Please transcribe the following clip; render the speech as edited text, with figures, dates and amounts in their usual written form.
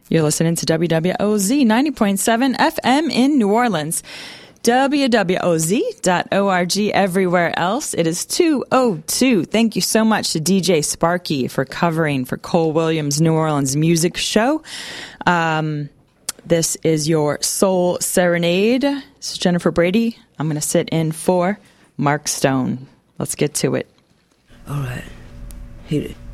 You're listening to WWOZ 90.7 FM in New Orleans. WWOZ.org everywhere else. It is 2:02. Thank you so much to DJ Sparky for covering for Cole Williams' New Orleans music show. This is your Soul Serenade. This is Jennifer Brady. I'm going to sit in for Mark Stone. Let's get to it. All right. Hit it.